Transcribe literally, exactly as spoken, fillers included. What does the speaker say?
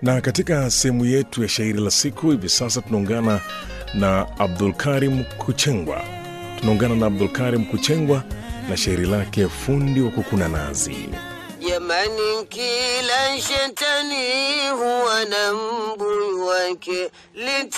Na katika sehemu yetu ya shairi la siku hivi sasa tunaungana na Abdul Karim Kuchengwa. Tunaungana na Abdul Karim Kuchengwa na shairi lake Fundi wa Kukuna Nazi. Jamani, kila shetani huwa na mbuyu wake.